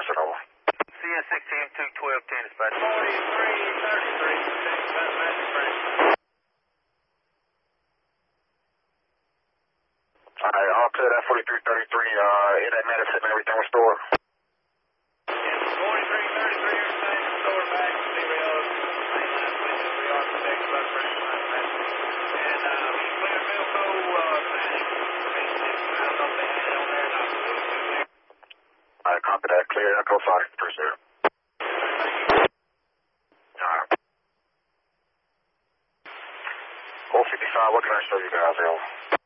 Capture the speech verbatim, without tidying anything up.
Emerson, over. C S sixteen two twelve ten, dispatch. forty-three thirty-three, Magic Branch. Alright, all clear that forty-three thirty-three, uh, in that Madison, everything restored. forty-three thirty-three, everything restored back to stereo. Mainline switches, re-architect, bus branch, Madison. And, uh, clear Milco, uh, Manning. I don't know if they had it on there or not. Alright, copy that. Clear, Echo five, appreciate it. Alright. four fifty-five, what can I show you guys, L?